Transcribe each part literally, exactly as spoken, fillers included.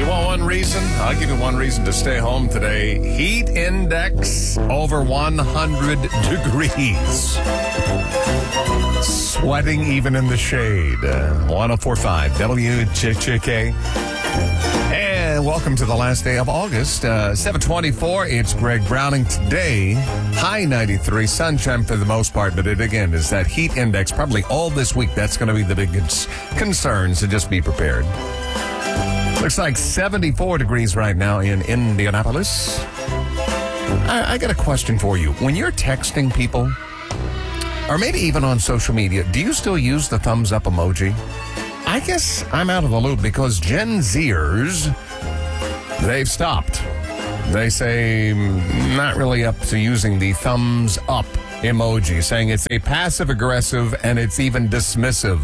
You want one reason? I'll give you one reason to stay home today. Heat index over one hundred degrees. Sweating even in the shade. Uh, one oh four point five W J J K. And welcome to the last day of August. Uh, seven twenty-four. It's Greg Browning today. High ninety-three. Sunshine for the most part. But it again is that heat index probably all this week. That's going to be the big concern. So just be prepared. Looks like seventy-four degrees right now in Indianapolis. I, I got a question for you. When you're texting people, or maybe even on social media, do you still use the thumbs up emoji? I guess I'm out of the loop because Gen Zers, they've stopped. They say not really up to using the thumbs up emoji, saying it's a passive aggressive and it's even dismissive.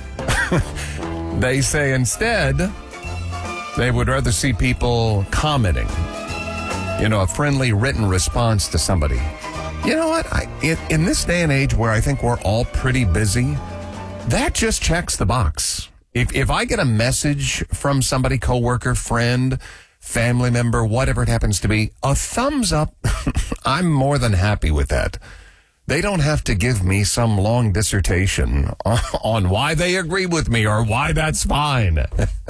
They say instead they would rather see people commenting, you know, a friendly written response to somebody. You know what? I, in, in this day and age where I think we're all pretty busy, that just checks the box. If if I get a message from somebody, coworker, friend, family member, whatever it happens to be, a thumbs up, I'm more than happy with that. They don't have to give me some long dissertation on why they agree with me or why that's fine.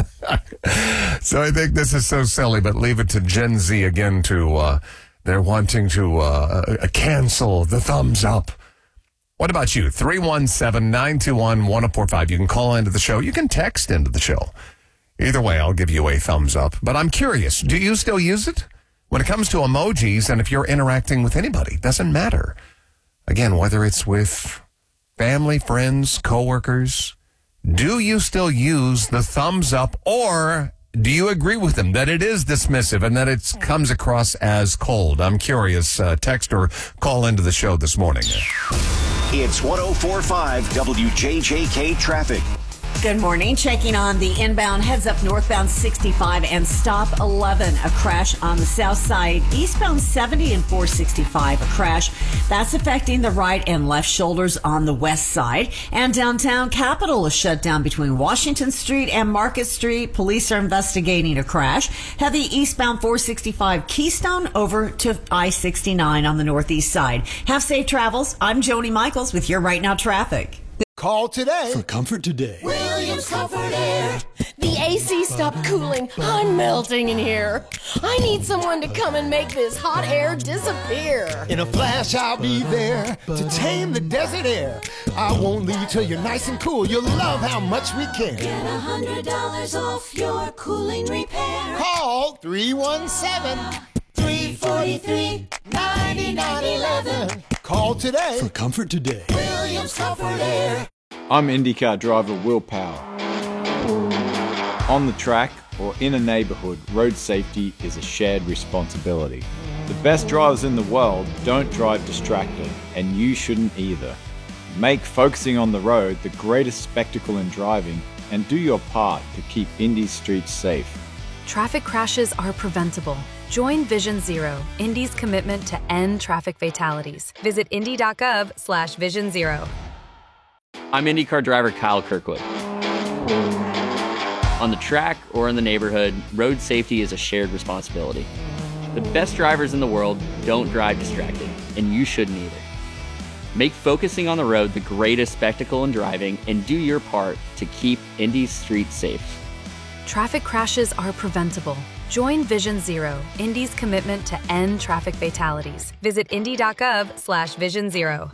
So I think this is so silly, but leave it to Gen Z again to, uh, they're wanting to uh, cancel the thumbs up. What about you? three one seven, nine two one, one oh four five. You can call into the show. You can text into the show. Either way, I'll give you a thumbs up. But I'm curious, do you still use it? When it comes to emojis, and if you're interacting with anybody, doesn't matter. Again, whether it's with family, friends, coworkers, do you still use the thumbs up, or do you agree with them that it is dismissive and that it comes across as cold? I'm curious. Uh, text or call into the show this morning. It's one oh four point five W J J K traffic. Good morning. Checking on the inbound heads up northbound sixty-five and stop eleven. A crash on the south side. Eastbound seventy and four sixty-five. A crash. That's affecting the right and left shoulders on the west side. And downtown Capitol is shut down between Washington Street and Market Street. Police are investigating a crash. Heavy eastbound four sixty-five Keystone over to I sixty-nine on the northeast side. Have safe travels. I'm Joni Michaels with your Right Now traffic. Call today for comfort today. Williams Comfort Air. The A C stopped cooling. I'm melting in here. I need someone to come and make this hot air disappear. In a flash, I'll be there to tame the desert air. I won't leave till you're nice and cool. You'll love how much we care. Get a hundred dollars off your cooling repair. Call three one seven, three four three, nine nine one one. Call today for comfort today. Williams Comfort Air. I'm IndyCar driver Will Power. On the track or in a neighborhood, road safety is a shared responsibility. The best drivers in the world don't drive distracted, and you shouldn't either. Make focusing on the road the greatest spectacle in driving, and do your part to keep Indy's streets safe. Traffic crashes are preventable. Join Vision Zero, Indy's commitment to end traffic fatalities. Visit indy.gov slash vision zero. I'm IndyCar driver Kyle Kirkwood. On the track or in the neighborhood, road safety is a shared responsibility. The best drivers in the world don't drive distracted, and you shouldn't either. Make focusing on the road the greatest spectacle in driving, and do your part to keep Indy's streets safe. Traffic crashes are preventable. Join Vision Zero, Indy's commitment to end traffic fatalities. Visit indy.gov slash vision zero.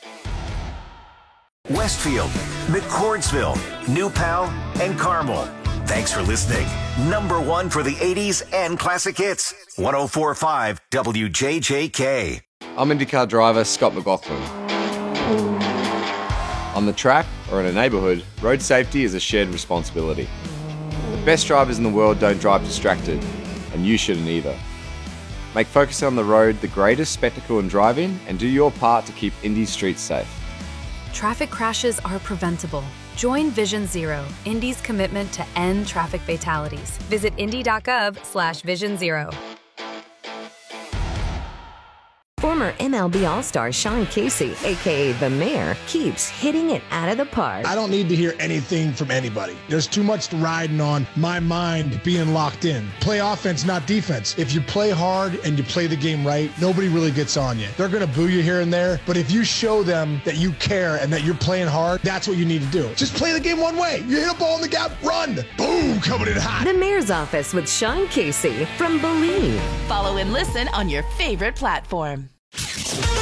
Westfield, McCordsville, New Pal, and Carmel. Thanks for listening. Number one for the eighties and classic hits. one oh four point five W J J K. I'm IndyCar driver Scott McLaughlin. On the track or in a neighborhood, road safety is a shared responsibility. The best drivers in the world don't drive distracted, and you shouldn't either. Make focusing on the road the greatest spectacle in driving, and do your part to keep Indy's streets safe. Traffic crashes are preventable. Join Vision Zero, Indy's commitment to end traffic fatalities. Visit indy.gov slash vision zero. Former M L B All-Star Sean Casey, a k a. The Mayor, keeps hitting it out of the park. I don't need to hear anything from anybody. There's too much riding on my mind being locked in. Play offense, not defense. If you play hard and you play the game right, nobody really gets on you. They're going to boo you here and there, but if you show them that you care and that you're playing hard, that's what you need to do. Just play the game one way. You hit a ball in the gap, run. Boom, coming in hot. The Mayor's Office with Sean Casey from Believe. Follow and listen on your favorite platform.